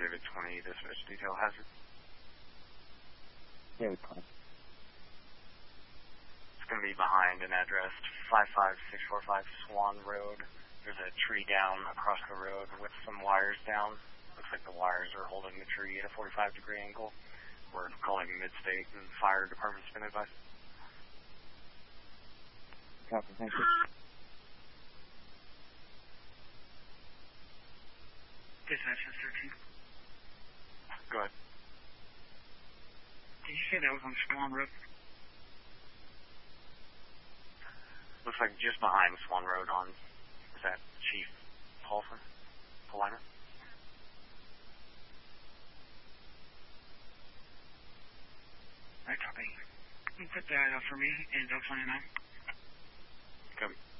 David 20, dispatch detail hazard. David 20. It's going to be behind an address 55645 Swan Road. There's a tree down across the road with some wires down. Looks like the wires are holding the tree at a 45-degree angle. We're calling Mid-State and Fire Department's been advised. Copy, thank you. Dispatch 13. Go ahead. Did you say that was on Swan Road? Looks like just behind Swan Road on, is that Chief Paulson? Polina? Right, copy. You put that up for me, and I'll find out. Copy.